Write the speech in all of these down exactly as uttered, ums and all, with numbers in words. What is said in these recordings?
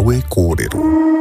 Awe Kōrero.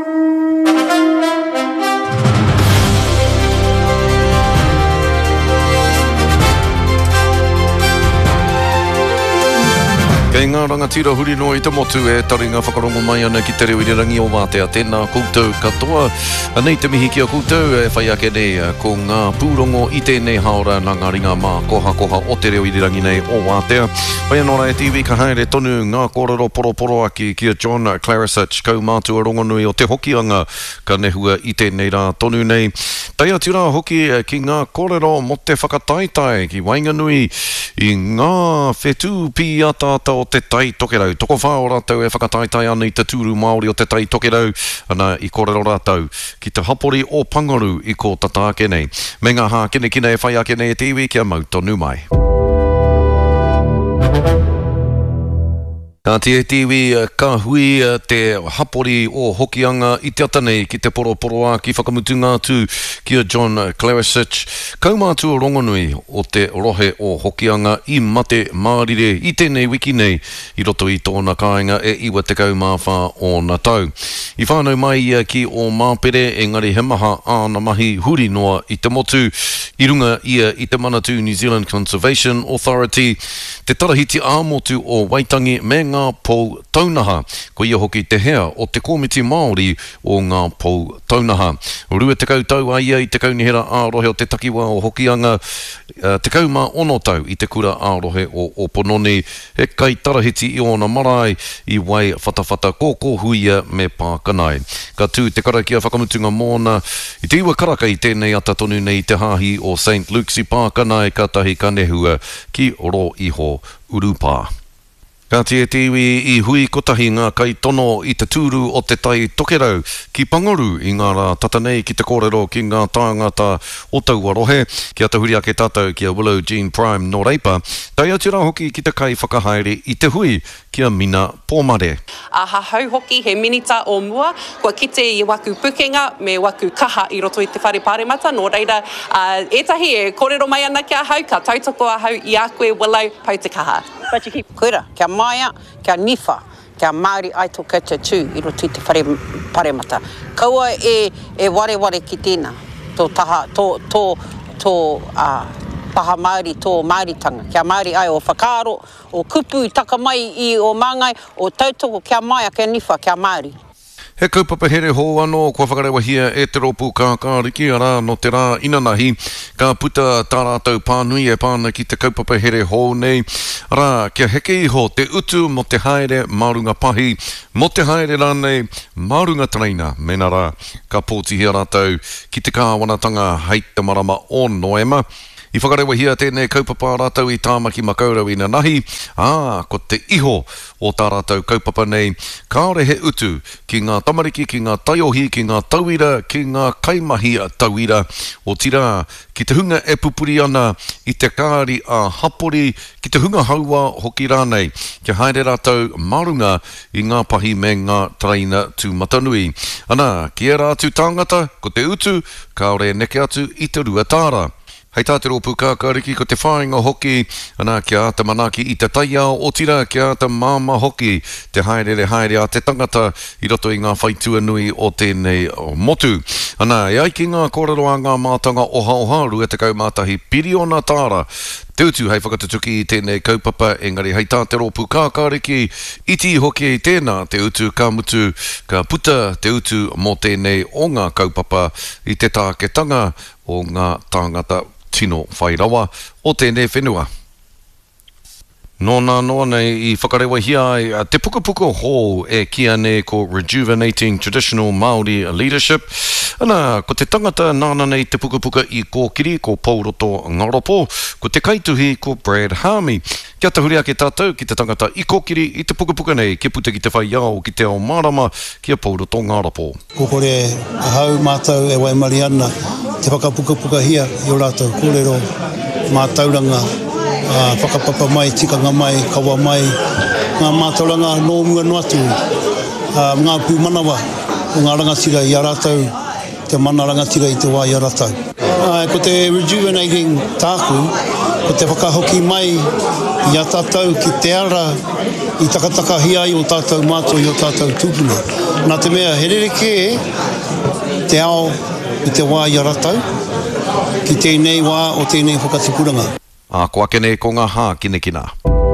Kei ngā rangatira huri no i te motu e taringa whakarongo mai ana ki te reo i rangi o Wātea. Tēnā koutou katoa. Nei te mihi ki a koutou e whai ake nei ko ngā pūrongo i tēnei haora nā ngā ringa mā koha koha o te reo i rangi nei o Wātea. Whai anō e T V ka haere tonu ngā kōrero poro poro aki ki a John Clarisich kau mātua rongonui o te hokianga ka nehua i tēnei rā tonu nei. Tai atu rā hoki ki ngā kōrero mo te whakataitai ki Wainganui i ngā whetū pi ata o te tai tokerau. Toko whao rātou e whakataitai ana i te tūru Māori o te tai tokerau, ana i kōrero rātou ki te hapori o Pangaru i ko tata ake nei. Me ngā hā kene kine e whai ake nei e T V kia mau tonu mai. Ka te T V ka hui te hapori o hokianga i te ata nei ki te poro poro a ki whakamutu ngā tū ki a John Clarisich. Kaumātua rongonui o te rohe o hokianga i mate mārire i tēnei wiki nei i roto i tōna kāinga e iwa te kaumāwha o nā tau. I whānau mai ki o Māpere engari he maha āna mahi huri noa i te motu i runga ia i te manatu New Zealand Conservation Authority. Te tarahiti āmotu o Waitangi me ngā pou taunaha, ko ia hoki te hea o te komiti Māori o ngā pou taunaha. Rua te kau tau a ia i te kaunihera ārohe o te takiwa o hokianga, uh, te kau mā ono tau i te kura ārohe o Opononi, he kai tarahiti i ona marae i wai whatawhata kōkō huia me Pākanai. Ka tū te karakia whakamutunga mōna, i te iwa karaka i tēnei ata tonu nei te hāhi o Saint Luke's i Pākanai, ka tahi ka nehua ki ro iho Urupā. Ka te T V i hui kotahi ngā kai tono i te tūru o te tai tokerau ki Pangaru i ngā rā tatanei ki te kōrero ki ngā tāngata o taua rohe ki a te huri ake tātou ki a Willow Jean Prime no Reipa. Tai atu rā hoki ki te kai whakahaere i te hui ki a Mina Pōmare. A ha hau hoki he minita o mua, kua kite i waku pukenga me waku kaha i roto i te whare pāremata. Nō reira, uh, etahi e kōrero mai ana kia hau, ka tautoko a hau i a koe Willow, pau te kaha. Koira, kia maia, kia nifa, kia Māori aito kata tū i roto i te whare pāremata. Kaua e, e ware ware ki tēnā, tō taha, tō, tō, tō, uh, paha Māori, tō Māoritanga. Kia Māori ai o whakaaro, o kupu i taka mai i o māngai, o tautoko kia maia, kia nifa, kia Māori. He kaupapa here hō anō, kua whakarewa hia e te ropu ka kāriki ara no te rā inanahi, ka puta tā rātou pānui e pāna ki te kaupapa here hō nei, rā kia heke iho te utu mo te haere marunga pahi, mo te haere rānei marunga traina, mena rā, ka pōtihia rātou ki te kāwanatanga hei te marama o Noema. I whakarewa hia tēnei kaupapa rātou i tāmaki makaurau i nahi, ā, ko te iho o tā rātou kaupapa nei, kāore he utu ki ngā tamariki, ki ngā taiohi, ki ngā tauira, ki ngā kaimahi tauira, o tira ki te hunga e pupuri ana i te kāri a hapori, ki te hunga haua hoki rānei, ki haere rātou marunga i ngā pahi me ngā traina tū matanui. Ana, ki e rātu tāngata, ko te utu, kāore neke atu i te ruatāra. Hei tā te ropu kākāriki ko te whāinga hoki, ana kia te manaki i te taia o tira, kia te māma hoki, te haerere haere a te tangata i roto i ngā whaitua nui o tēnei motu. Ana, e ai ki ngā kōrero a ngā mātanga oha oha rua te kaumātahi piriona tāra. Te utu hei whakatutuki i tēnei kaupapa, engari hei tā te ropu kākāriki, iti hoki i tēnā te utu ka mutu, ka puta te utu mo tēnei o ngā kaupapa i te tāketanga o ngā tāngata tino whairawa o tēnei whenua. Nō nā noa nei i whakarewa hia ai te pukapuka hō e kia nei ko Rejuvenating Traditional Māori Leadership. Ana, ko te tangata nāna nei te pukapuka i Kōkiri, ko Pauroto Ngaropo, ko te kaituhi ko Brad Harmy. Kia te huri ake tātou ki te tangata i Kōkiri i te pukapuka nei, kia puta ki te whai iao ki te ao marama, kia Pauroto Ngaropo. Ko kore hau mātou e waimari ana, te whakapukapuka hia i o rātou kōrero mātauranga, Uh, whakapapa mai, tikanga mai, kawa mai, ngā mātauranga nō mua noatu, uh, ngā pū manawa o ngā rangatira i a rātou, te mana rangatira i te wā i a rātou. Uh, ko te rejuvenating tāku, ko te whakahoki mai i a tātou ki te ara, i takataka hi ai o tātou mātou i o tātou tūpuna. Nā te mea, he rereke te ao i te wā i a ratau, ki tēnei wā o tēnei whakatupuranga. A koa kene ko ngā hā kine kina.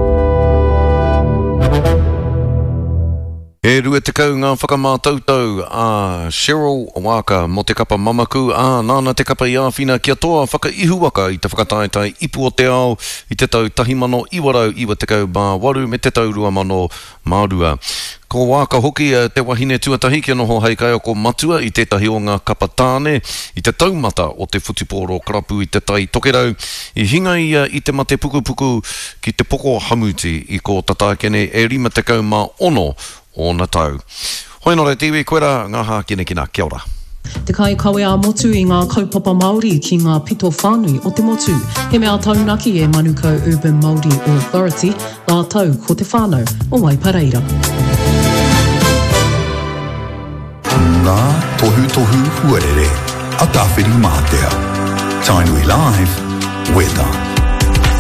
E rua te kau ngā whakamātautau a Cheryl Waka mo te kapa mamaku a nāna te kapa i āwhina kia toa whakaihu waka i te whakataetai ipu o te ao i te tau tahimano iwarau iwa te kau mā waru me te tau rua mano mārua. Ko waka hoki te wahine tuatahi kia noho hei kai o ko matua i tētahi o ngā kapa tāne i te taumata o te whutiporo karapu i te tai tokerau i hinga ia i te mate puku puku ki te poko hamuti i ko tatākene e rima te kau mā ono o na tau. Hoi nore tiwi koera ngā hā kine kina, kia ora. Te kai kawe a motu i ngā kaupapa Māori ki ngā pito whānui o te motu. He mea taunaki e Manukau Urban Māori Authority, ngā tau ko te whānau o Waipareira. Ngā tohu tohu huarere, a tāwhiri mātea. Tainui Live, weather.